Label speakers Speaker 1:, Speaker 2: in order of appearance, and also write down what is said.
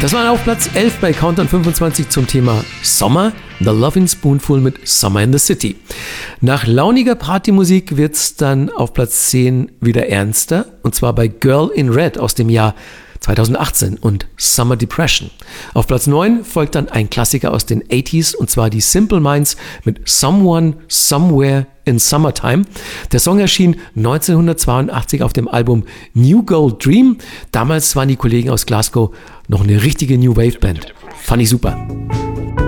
Speaker 1: Das war auf Platz 11 bei Countdown 25 zum Thema Sommer. The Lovin' Spoonful mit Summer in the City. Nach launiger Partymusik wird's dann auf Platz 10 wieder ernster. Und zwar bei Girl in Red aus dem Jahr 2018 und Summer Depression. Auf Platz 9 folgt dann ein Klassiker aus den 80s und zwar die Simple Minds mit Someone, Somewhere in Summertime. Der Song erschien 1982 auf dem Album New Gold Dream. Damals waren die Kollegen aus Glasgow noch eine richtige New Wave Band. Fand ich super.